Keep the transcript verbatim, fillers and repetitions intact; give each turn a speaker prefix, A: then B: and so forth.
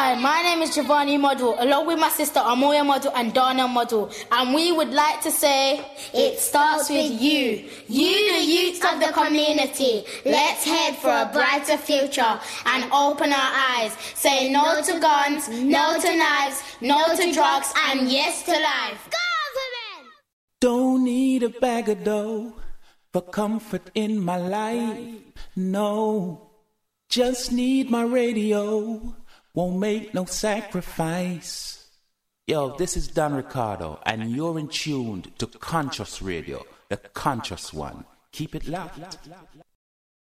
A: Hi, my name is Giovanni Model, along with my sister Amoya Model and Dana Model, and we would like to say, it starts with you. You, the youth of the community. Let's head for a brighter future and open our eyes. Say no to guns, no to knives, no to drugs, and yes to life. Government!
B: Don't need a bag of dough for comfort in my life, no. Just need my radio, won't make no sacrifice. Yo, this is Don Ricardo, and you're in tuned to Conscious Radio, the conscious one. Keep it locked.